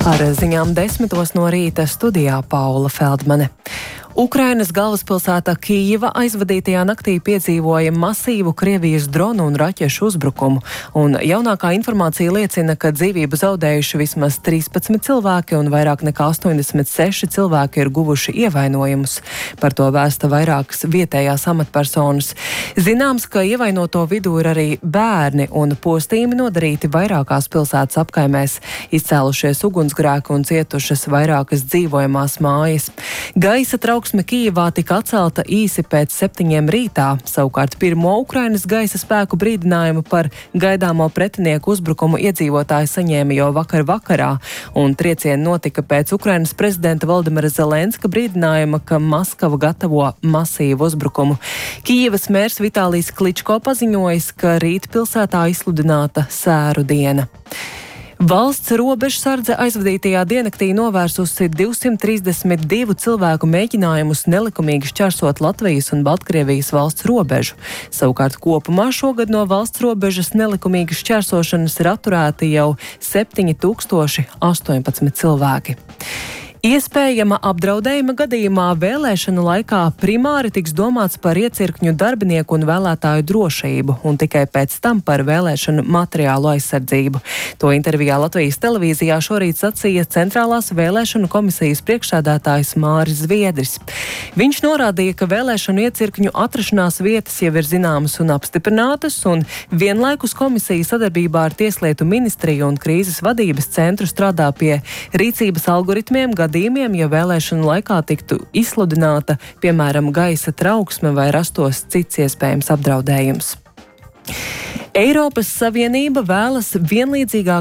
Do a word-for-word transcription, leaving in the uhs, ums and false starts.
Ar ziņām desmitos no rīta studijā Paula Feldmane. Ukrainas galvaspilsēta Kijeva aizvadītajā naktī piedzīvoja masīvu Krievijas dronu un raķešu uzbrukumu, un jaunākā informācija liecina, ka dzīvību zaudējuši vismaz trīspadsmit cilvēki un vairāk nekā astoņdesmit seši cilvēki ir guvuši ievainojumus. Par to vēsta vairākas vietējās amatpersonas. Zināms, ka ievainoto vidū ir arī bērni, un postījumi nodarīti vairākās pilsētas apkaimēs, izcēlušies ugunsgrēki un cietušas vairākas dzīvojamās mājas. Gaisa trauksme Kijevā tika atcelta īsi pēc septiņiem rītā, savukārt pirmo Ukrainas gaisa spēku brīdinājumu par gaidāmo pretinieku uzbrukumu iedzīvotāji saņēma jau vakar vakarā, un triecieni notika pēc Ukrainas prezidenta Voldemira Zelenska brīdinājuma, ka Maskava gatavo masīvu uzbrukumu. Kijevas mērs Vitālijs Kličko paziņojis, ka rīt pilsētā izsludināta sēru diena. Valsts robežsardze aizvadītajā diennaktī novērsusi divsimt trīsdesmit divu cilvēku mēģinājumus nelikumīgi šķērsot Latvijas un Baltkrievijas valsts robežu. Savukārt kopumā šogad no valsts robežas nelikumīgi šķērsošanas ir atturēti jau septiņi tūkstoši astoņpadsmit cilvēki. Iespējama apdraudējuma gadījumā vēlēšanu laikā primāri tiks domāts par iecirkņu darbinieku un vēlētāju drošību, un tikai pēc tam par vēlēšanu materiālu aizsardzību. To intervijā Latvijas televīzijā šorīt sacīja Centrālās vēlēšanu komisijas priekšsēdētājs Māris Zviedris. Viņš norādīja, ka vēlēšanu iecirkņu atrašanās vietas jau ir zināmas un apstiprinātas, un vienlaikus komisija sadarbībā ar Tieslietu ministriju un krīzes vadības centru strādā pie rīcības algoritmiem gadījumiem, ja vēlēšanu laikā tiktu izsludināta, piemēram, gaisa trauksme vai rastos cits iespējams apdraudējums. Eiropas Savienība vēlas vienlīdzīgāk